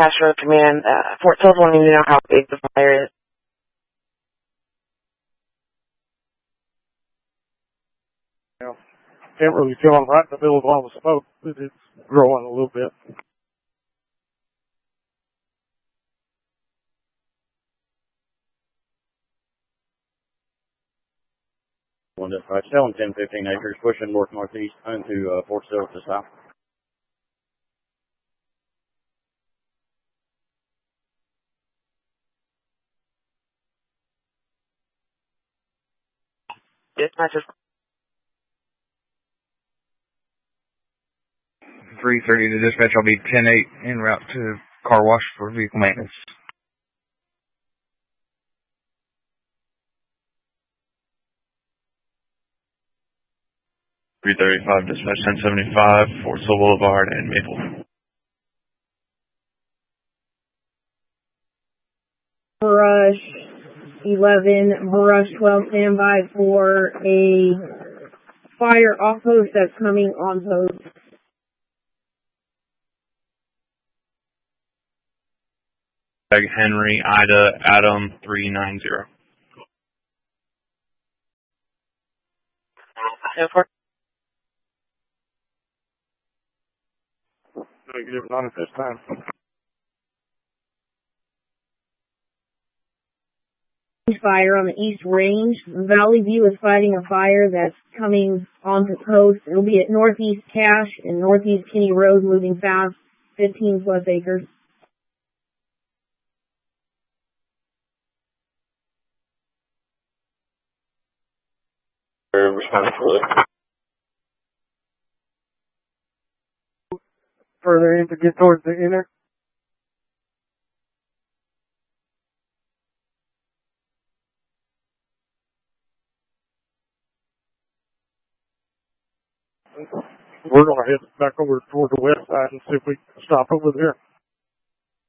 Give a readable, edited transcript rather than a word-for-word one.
Cache Road Command. Fort Sill's wanting to know how big the fire is. Yeah. Can't really tell. I'm right in the middle of all the smoke, but it's growing a little bit. One dispatch, selling 10-15 acres, pushing north-northeast into Fort Sill to the south. Dispatch is 3:30 to dispatch. I'll be 10-8 en route to car wash for vehicle maintenance. .335 dispatch 1075 Fort Sill Boulevard and Maple. Brush 11, Brush 12, stand by for a fire off post that's coming on post. Henry, Ida, Adam 390. Negative, not at this time. Fire on the East Range. Valley View is fighting a fire that's coming onto post. It'll be at Northeast Cache and Northeast Kinney Road, moving fast, 15 plus acres. Further in to get towards the inner. We're going to head back over toward the west side and see if we can stop over there.